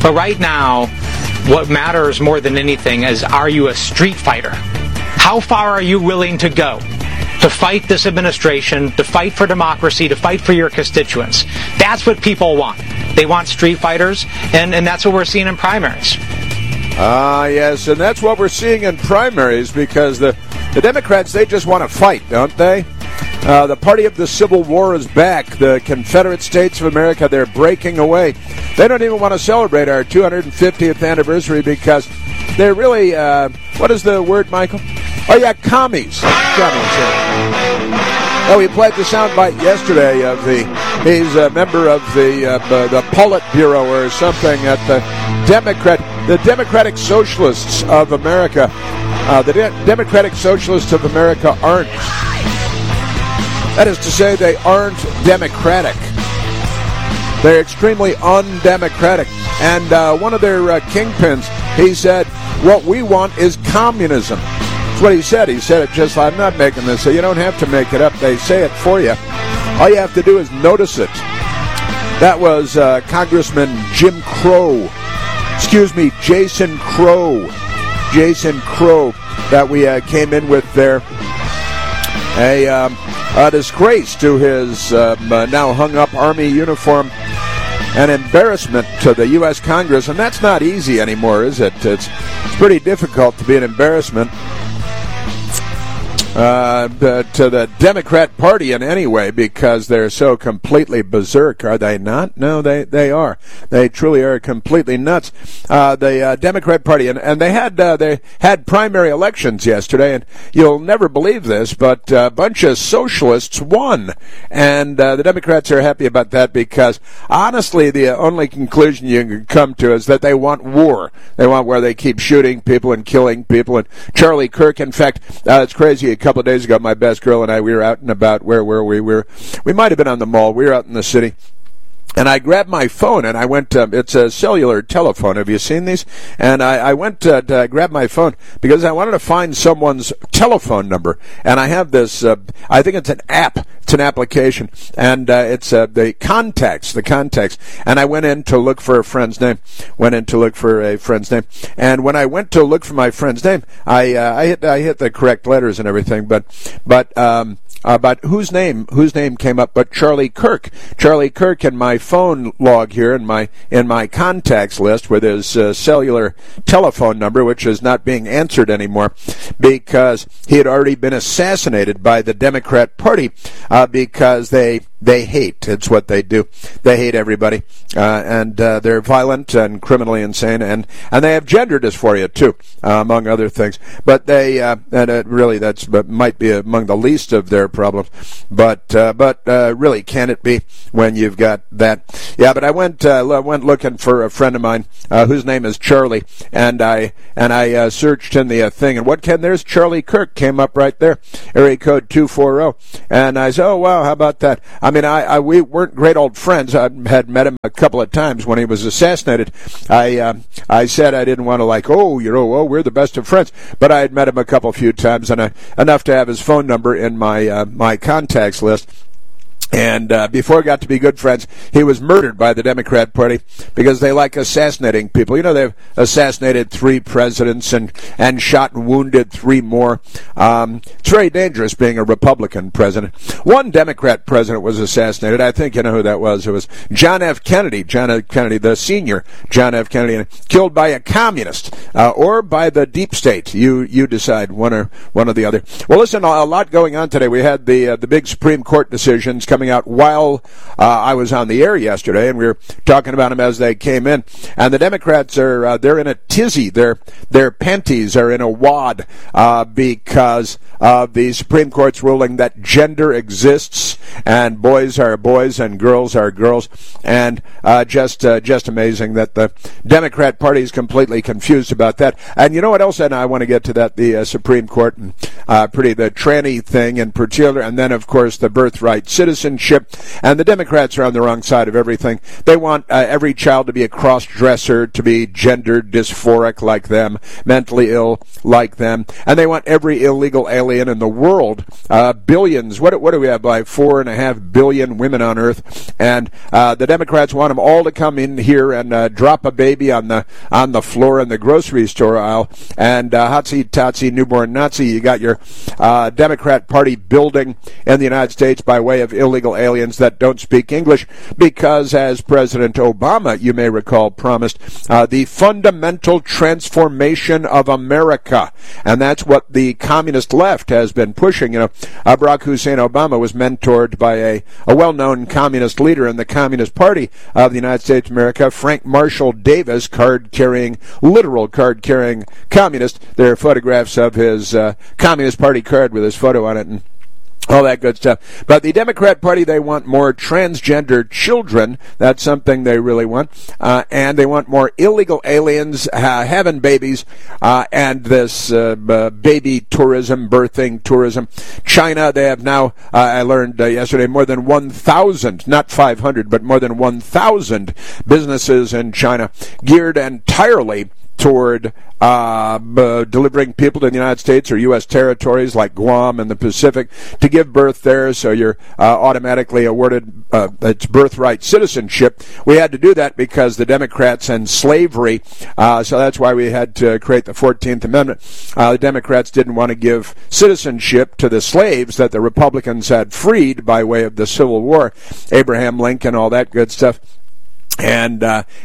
But right now, what matters more than anything is, are you a street fighter? How far are you willing to go to fight this administration, to fight for democracy, to fight for your constituents? That's what people want. They want street fighters, and that's what we're seeing in primaries. Yes, and that's what we're seeing in primaries, because the Democrats, they just want to fight, don't they? The party of the Civil War is back. The Confederate States of America, they're breaking away. They don't even want to celebrate our 250th anniversary because they're really, what is the word, Michael? Oh, yeah, commies. Oh, we played the soundbite yesterday of he's a member of the Politburo or something at the Democratic Socialists of America. The Democratic Socialists of America aren't. That is to say, they aren't democratic. They're extremely undemocratic. And one of their kingpins, he said, what we want is communism. That's what he said. He said it just, I'm not making this, so you don't have to make it up. They say it for you. All you have to do is notice it. That was Congressman Jason Crow. Jason Crow that we came in with there. A disgrace to his now hung-up Army uniform, an embarrassment to the U.S. Congress, and that's not easy anymore, is it? It's pretty difficult to be an embarrassment to the Democrat Party in any way, because they're so completely berserk, are they not? No, they are. They truly are completely nuts. The Democrat Party, and they had primary elections yesterday, and you'll never believe this, but a bunch of socialists won, and the Democrats are happy about that, because honestly, the only conclusion you can come to is that they want war. They want where they keep shooting people and killing people. And Charlie Kirk, in fact, it's crazy. A couple of days ago, my best girl and I, we were out and about. Where were we? We might have been on the mall. We were out in the city. And I grabbed my phone, and I went, it's a cellular telephone. Have you seen these? And I went to grab my phone because I wanted to find someone's telephone number. And I have this, I think it's an app. It's an application. And it's the contacts. And I went in to look for a friend's name. And when I went to look for my friend's name, I hit the correct letters and everything. But whose name came up but Charlie Kirk. Charlie Kirk in my phone log here in my contacts list with his cellular telephone number, which is not being answered anymore because he had already been assassinated by the Democrat Party because they hate. It's what they do. They hate everybody, and they're violent and criminally insane, and they have gender dysphoria too, among other things. But they really might be among the least of their problems. But really, can it be when you've got that? Yeah. But I went looking for a friend of mine whose name is Charlie, and I searched in the thing, and there's Charlie Kirk came up right there, area code 240, and I said, oh wow, how about that? I mean, we weren't great old friends. I had met him a couple of times when he was assassinated. I said I didn't want to we're the best of friends, but I had met him a few times, and enough to have his phone number in my contacts list. And before we got to be good friends, he was murdered by the Democrat Party because they like assassinating people. You know, they've assassinated 3 presidents and shot and wounded 3 more. It's very dangerous being a Republican president. One Democrat president was assassinated. I think you know who that was. It was John F. Kennedy. John F. Kennedy, the senior John F. Kennedy, killed by a communist or by the deep state. You decide, one or the other. Well, listen, a lot going on today. We had the big Supreme Court decisions coming out while I was on the air yesterday, and we were talking about them as they came in. And the Democrats are they're in a tizzy. Their panties are in a wad because of the Supreme Court's ruling that gender exists and boys are boys and girls are girls. And just amazing that the Democrat Party is completely confused about that. And you know what else? And I want to get to that, the Supreme Court and the tranny thing in particular, and then of course the birthright citizenship citizenship, and the Democrats are on the wrong side of everything. They want every child to be a cross-dresser, to be gender dysphoric like them, mentally ill like them, and they want every illegal alien in the world, billions, what do we have, like 4.5 billion women on Earth, and the Democrats want them all to come in here and drop a baby on the floor in the grocery store aisle, and hotsy-totsy newborn Nazi, you got your Democrat Party building in the United States by way of illegal aliens that don't speak English, because as President Obama, you may recall, promised the fundamental transformation of America, and that's what the communist left has been pushing. Barack Hussein Obama was mentored by a well-known communist leader in the Communist Party of the United States of America, Frank Marshall Davis, literal card-carrying communist. There are photographs of his Communist Party card with his photo on it and all that good stuff. But the Democrat Party, they want more transgender children. That's something they really want. And they want more illegal aliens having babies, and this baby tourism, birthing tourism. China, they have now, I learned yesterday, more than 1,000, not 500, but more than 1,000 businesses in China geared entirely toward delivering people to the United States or U.S. territories like Guam and the Pacific to give birth there, so you're automatically awarded its birthright citizenship. We had to do that because the Democrats and slavery, so that's why we had to create the 14th Amendment. The Democrats didn't want to give citizenship to the slaves that the Republicans had freed by way of the Civil War, Abraham Lincoln, all that good stuff. And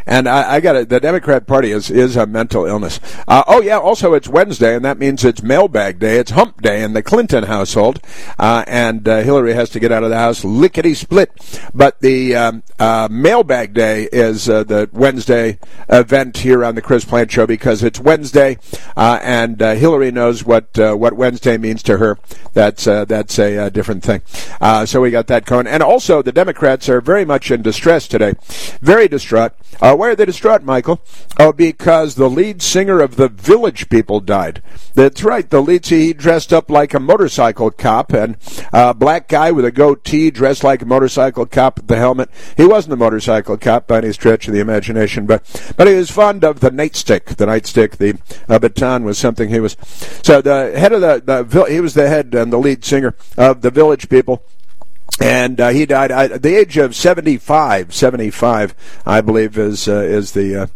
I got it. The Democrat Party is a mental illness. Also it's Wednesday, and that means it's mailbag day. It's hump day in the Clinton household, and Hillary has to get out of the house lickety-split. But the mailbag day is the Wednesday event here on the Chris Plante Show, because it's Wednesday, and Hillary knows what Wednesday means to her. That's a different thing. So we got that going. And also the Democrats are very much in distress today. Very distraught. Why are they distraught, Michael? Oh, because the lead singer of the Village People died. That's right. The lead singer, he dressed up like a motorcycle cop, and a black guy with a goatee dressed like a motorcycle cop with the helmet. He wasn't a motorcycle cop by any stretch of the imagination, but he was fond of the nightstick. The nightstick, the baton was something he was. So the head of he was the head and the lead singer of the Village People. And he died at the age of 75. 75, I believe, is the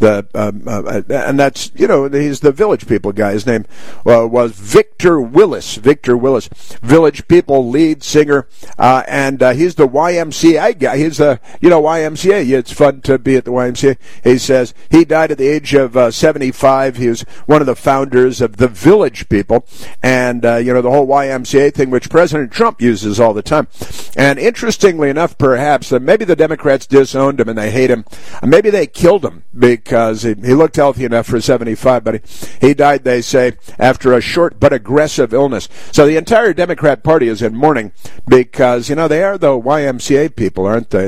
and that's, he's the Village People guy. His name was Victor Willis. Victor Willis, Village People lead singer, and he's the YMCA guy. He's YMCA. It's fun to be at the YMCA. He says he died at the age of 75. He was one of the founders of the Village People, and the whole YMCA thing, which President Trump uses all the time. And interestingly enough, perhaps, maybe the Democrats disowned him and they hate him. Maybe they killed him because he looked healthy enough for 75, but he died, they say, after a short but aggressive illness. So the entire Democrat Party is in mourning because, they are the YMCA people, aren't they?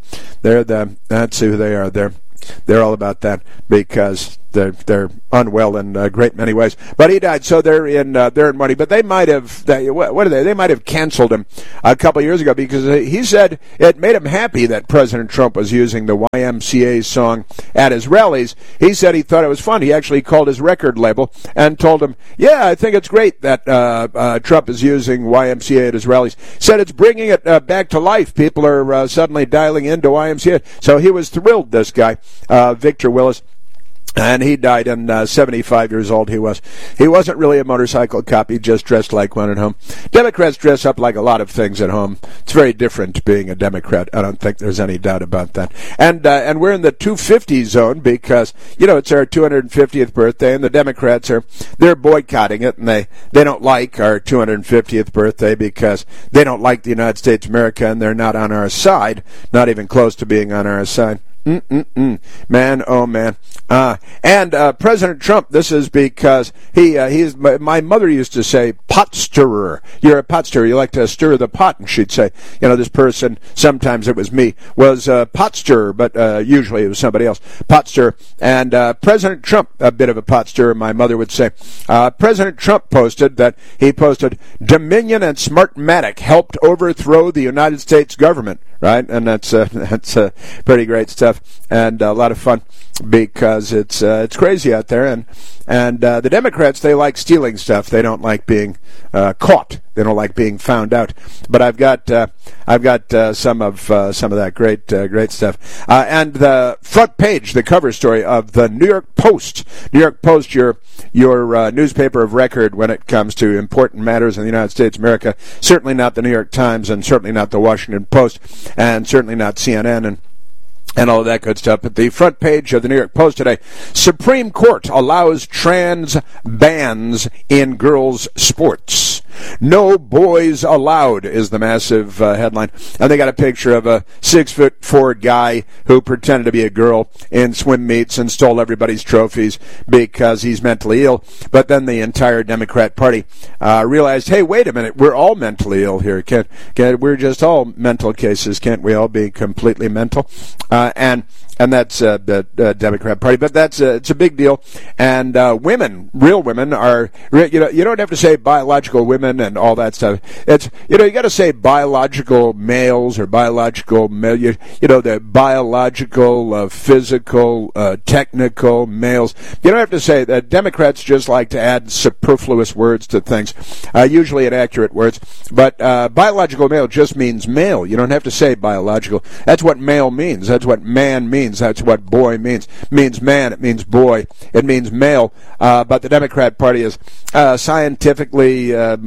That's who they are. They're all about that because they're unwell in a great many ways. But he died, so they're in money. But they might have They might have canceled him a couple of years ago because he said it made him happy that President Trump was using the YMCA song at his rallies. He said he thought it was fun. He actually called his record label and told them, "Yeah, I think it's great that Trump is using YMCA at his rallies." Said it's bringing it back to life. People are suddenly dialing into YMCA. So he was thrilled. This guy, Victor Willis. And he died in 75 years old. He wasn't really a motorcycle cop. He just dressed like one at home. Democrats dress up like a lot of things at home. It's very different being a Democrat. I don't think there's any doubt about that. And we're in the 250 zone because, it's our 250th birthday, and the Democrats they're boycotting it, and they don't like our 250th birthday because they don't like the United States of America, and they're not on our side, not even close to being on our side. Man, oh man. And President Trump, this is because he's my mother used to say, pot stirrer. You're a pot stirrer. You like to stir the pot. And she'd say, this person, sometimes it was me, was a pot stirrer, but usually it was somebody else. Pot stirrer. And President Trump, a bit of a pot stirrer, my mother would say. President Trump posted, Dominion and Smartmatic helped overthrow the United States government. Right, and that's pretty great stuff, and a lot of fun because it's crazy out there, and the Democrats, they like stealing stuff. They don't like being caught. They don't like being found out. But I've got some of that great stuff, and the front page, the cover story of the New York Post. New York Post, your newspaper of record when it comes to important matters in the United States of America. Certainly not the New York Times, and certainly not the Washington Post, and certainly not CNN and all of that good stuff. But the front page of the New York Post today, Supreme Court allows trans bans in girls' sports. No boys allowed is the massive headline. And they got a picture of a 6'4" guy who pretended to be a girl in swim meets and stole everybody's trophies because he's mentally ill. But then the entire Democrat Party realized, hey, wait a minute, we're all mentally ill here. We're just all mental cases. Can't we all be completely mental? And that's the Democrat Party, but it's a big deal. And women, real women, are you don't have to say biological women and all that stuff. It's you got to say biological males or biological male. The biological, physical, technical males. You don't have to say that. Democrats just like to add superfluous words to things, usually inaccurate words. But biological male just means male. You don't have to say biological. That's what male means. That's what man means. That's what boy means. It means man. It means boy. It means male. But the Democrat Party is scientifically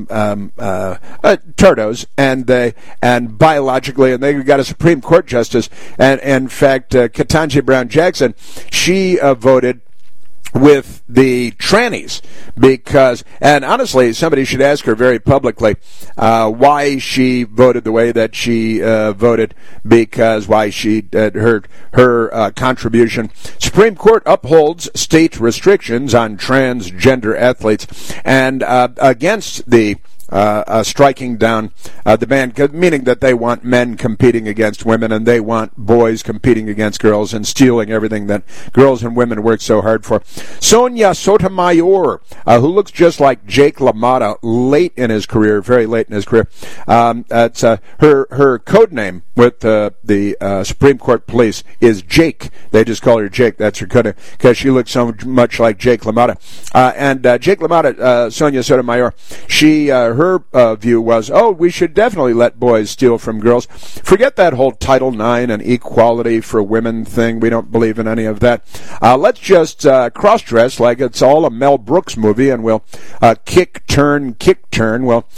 turdos and biologically, and they've got a Supreme Court justice. And in fact, Ketanji Brown Jackson, she voted with the trannies because, and honestly, somebody should ask her very publicly why she voted the way that she voted, because why she her contribution. Supreme Court upholds state restrictions on transgender athletes and against the striking down the ban, meaning that they want men competing against women and they want boys competing against girls and stealing everything that girls and women work so hard for. Sonia Sotomayor, who looks just like Jake LaMotta late in his career, very late in his career. It's her code name with the Supreme Court police is Jake. They just call her Jake. That's her code name because she looks so much like Jake LaMotta. And Jake LaMotta, Sonia Sotomayor, she her view was, we should definitely let boys steal from girls. Forget that whole Title IX and equality for women thing. We don't believe in any of that. Let's just cross-dress like it's all a Mel Brooks movie, and we'll kick, turn. Well,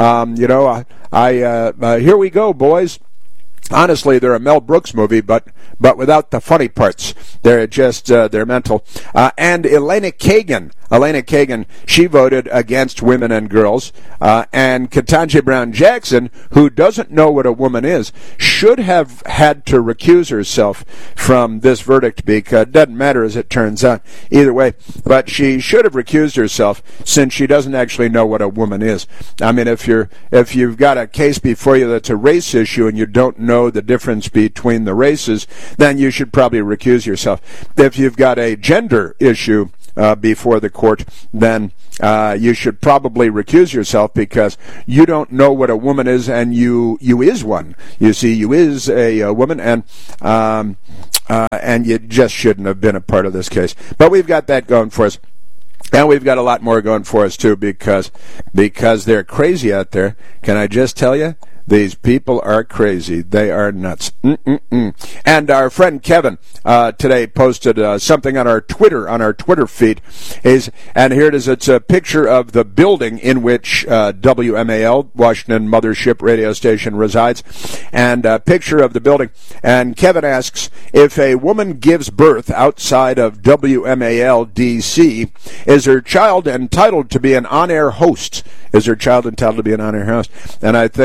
here we go, boys. Honestly, they're a Mel Brooks movie, but without the funny parts. They're just they're mental. And Elena Kagan, she voted against women and girls. And Ketanji Brown Jackson, who doesn't know what a woman is, should have had to recuse herself from this verdict because it doesn't matter as it turns out either way. But she should have recused herself since she doesn't actually know what a woman is. I mean, if you've got a case before you that's a race issue and you don't know the difference between the races, then you should probably recuse yourself. If you've got a gender issue before the court, then you should probably recuse yourself because you don't know what a woman is, and you is one. You see, you is a woman, and you just shouldn't have been a part of this case. But we've got that going for us. And we've got a lot more going for us, too, because they're crazy out there. Can I just tell you? These people are crazy. They are nuts. And our friend Kevin today posted something on our Twitter feed. And here it is. It's a picture of the building in which WMAL, Washington Mothership Radio Station, resides, and a picture of the building. And Kevin asks, if a woman gives birth outside of WMAL DC, is her child entitled to be an on-air host? Is her child entitled to be an on-air host? And I think that's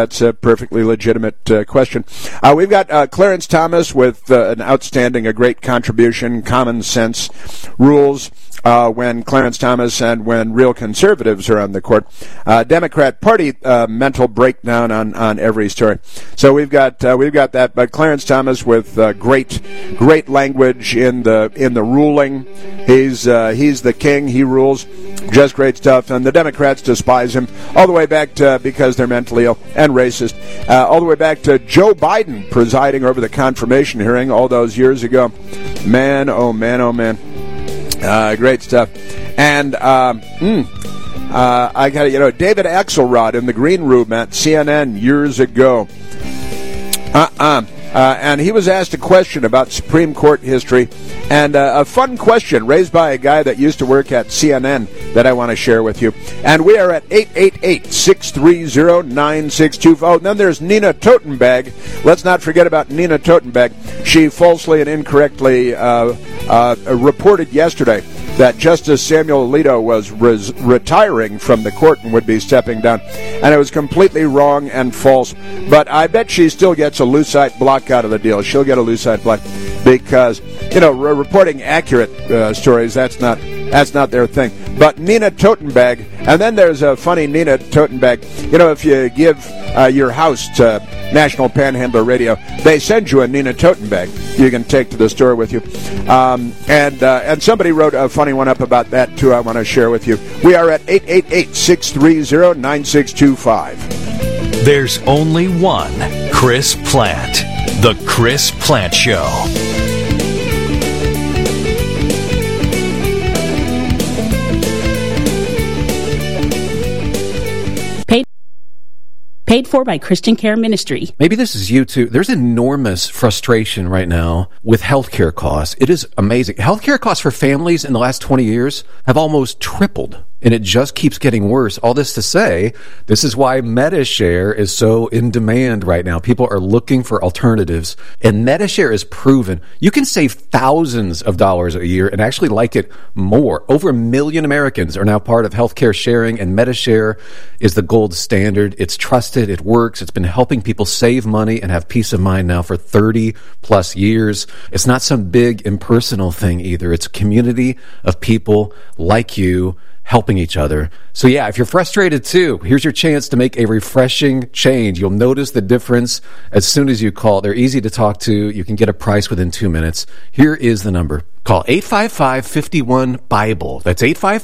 That's a perfectly legitimate question. We've got Clarence Thomas with an outstanding, a great contribution, Common Sense Rules. When Clarence Thomas and when real conservatives are on the court. Democrat Party mental breakdown on every story. So we've got that. But Clarence Thomas with great language in the ruling. He's the king. He rules. Just great stuff. And the Democrats despise him all the way back to because they're mentally ill and racist. All the way back to Joe Biden presiding over the confirmation hearing all those years ago. Man, oh man, oh man. Great stuff. And I got David Axelrod in the green room at CNN years ago. And he was asked a question about Supreme Court history, and a fun question raised by a guy that used to work at CNN that I want to share with you. And we are at 888-630-9625. Oh, and then there's Nina Totenberg. Let's not forget about Nina Totenberg. She falsely and incorrectly reported yesterday that Justice Samuel Alito was retiring from the court and would be stepping down. And it was completely wrong and false. But I bet she still gets a lucite block out of the deal. She'll get a lucite block because, reporting accurate stories, that's not their thing. But Nina Totenberg, and then there's a funny Nina Totenberg. If you give your house to National Panhandler Radio, they send you a Nina Totenberg you can take to the store with you. And somebody wrote a funny one up about that, too, I want to share with you. We are at 888-630-9625. There's only one Chris Plante. The Chris Plante Show. Paid for by Christian Care Ministry. Maybe this is you too. There's enormous frustration right now with healthcare costs. It is amazing. Healthcare costs for families in the last 20 years have almost tripled, and it just keeps getting worse. All this to say, this is why Medi-Share is so in demand right now. People are looking for alternatives, and Medi-Share is proven. You can save thousands of dollars a year and actually like it more. Over 1 million Americans are now part of healthcare sharing, and Medi-Share is the gold standard. It's trusted. It works. It's been helping people save money and have peace of mind now for 30 plus years. It's not some big impersonal thing either. It's a community of people like you helping each other. So yeah, if you're frustrated too, here's your chance to make a refreshing change. You'll notice the difference as soon as you call. They're easy to talk to. You can get a price within 2 minutes. Here is the number. Call 855-51-BIBLE. That's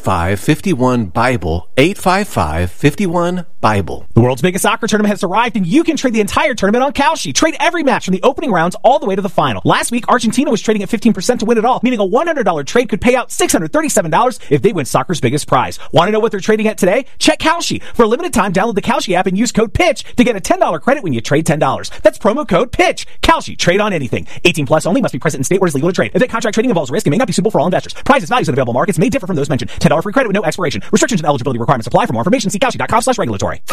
855-51-BIBLE. 855-51-BIBLE. The world's biggest soccer tournament has arrived, and you can trade the entire tournament on Kalshi. Trade every match from the opening rounds all the way to the final. Last week, Argentina was trading at 15% to win it all, meaning a $100 trade could pay out $637 if they win soccer's biggest prize. Want to know what they're trading at today? Check Kalshi. For a limited time, download the Kalshi app and use code PITCH to get a $10 credit when you trade $10. That's promo code PITCH. Kalshi. Trade on anything. 18 plus only. Must be present in state where it's legal to trade. If that contract trading involves risk, it may not be suitable for all investors. Prices, values, and available markets may differ from those mentioned. $10 free credit with no expiration. Restrictions and eligibility requirements apply. For more information, see Kalshi.com/regulatory.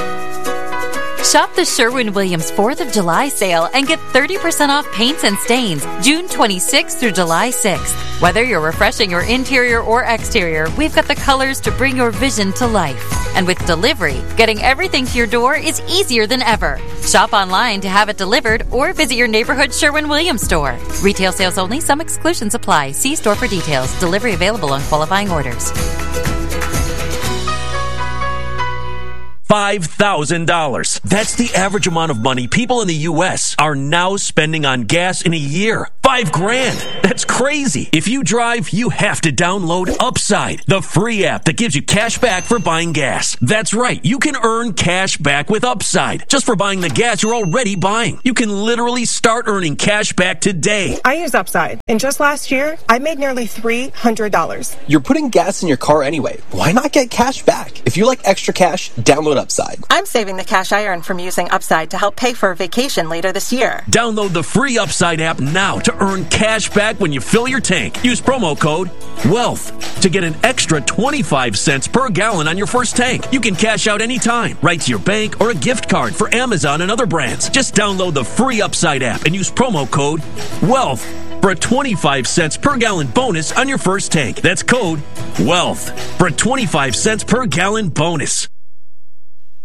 Shop the Sherwin-Williams 4th of July sale and get 30% off paints and stains June 26th through July 6th. Whether you're refreshing your interior or exterior, we've got the colors to bring your vision to life. And with delivery, getting everything to your door is easier than ever. Shop online to have it delivered or visit your neighborhood Sherwin-Williams store. Retail sales only. Some exclusions apply. See store for details. Delivery available on qualifying orders. $5,000. That's the average amount of money people in the U.S. are now spending on gas in a year. $5,000. That's crazy. If you drive, you have to download Upside, the free app that gives you cash back for buying gas. That's right. You can earn cash back with Upside just for buying the gas you're already buying. You can literally start earning cash back today. I use Upside, and just last year, I made nearly $300. You're putting gas in your car anyway. Why not get cash back? If you like extra cash, download Upside. I'm saving the cash I earn from using Upside to help pay for a vacation later this year. Download the free Upside app now to earn cash back when you fill your tank. Use promo code WEALTH to get an extra 25 cents per gallon on your first tank. You can cash out anytime, right to your bank or a gift card for Amazon and other brands. Just download the free Upside app and use promo code WEALTH for a 25 cents per gallon bonus on your first tank. That's code WEALTH for a 25 cents per gallon bonus.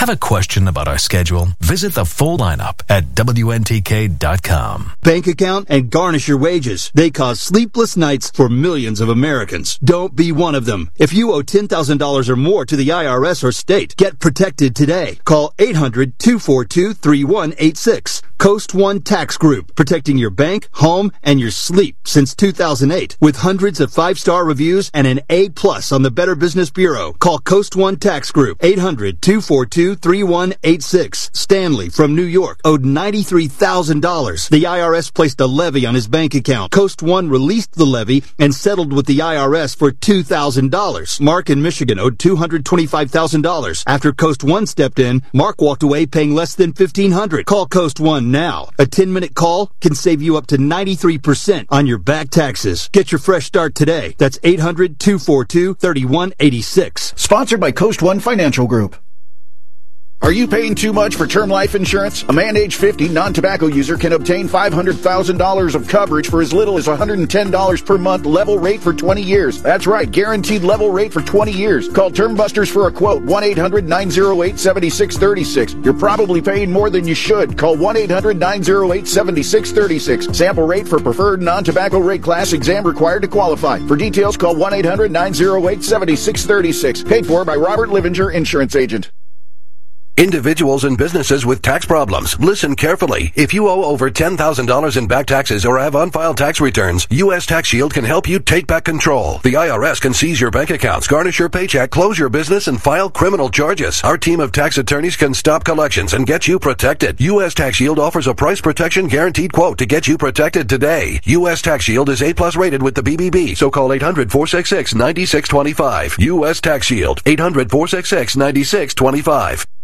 Have a question about our schedule? Visit the full lineup at WNTK.com. Bank account and garnish your wages. They cause sleepless nights for millions of Americans. Don't be one of them. If you owe $10,000 or more to the IRS or state, get protected today. Call 800-242-3186. Coast One Tax Group, protecting your bank, home, and your sleep since 2008. With hundreds of 5-star reviews and an A+ on the Better Business Bureau. Call Coast One Tax Group, 800-242-3186. Stanley from New York owed $93,000. The IRS placed a levy on his bank account. Coast One released the levy and settled with the IRS for $2,000. Mark in Michigan owed $225,000. After Coast One stepped in, Mark walked away paying less than $1,500. Call Coast One now. A 10-minute call can save you up to 93% on your back taxes. Get your fresh start today. That's 800-242-3186. Sponsored by Coast One Financial Group. Are you paying too much for term life insurance? A man age 50 non-tobacco user can obtain $500,000 of coverage for as little as $110 per month, level rate for 20 years. That's right, guaranteed level rate for 20 years. Call Term Busters for a quote, 1-800-908-7636. You're probably paying more than you should. Call 1-800-908-7636. Sample rate for preferred non-tobacco rate class, exam required to qualify. For details, call 1-800-908-7636. Paid for by Robert Livinger, Insurance Agent. Individuals and businesses with tax problems, listen carefully. If you owe over $10,000 in back taxes or have unfiled tax returns, U.S. Tax Shield can help you take back control. The IRS can seize your bank accounts, garnish your paycheck, close your business, and file criminal charges. Our team of tax attorneys can stop collections and get you protected. U.S. Tax Shield offers a price protection guaranteed quote to get you protected today. U.S. Tax Shield is A+ rated with the BBB, so call 800-466-9625. U.S. Tax Shield, 800-466-9625.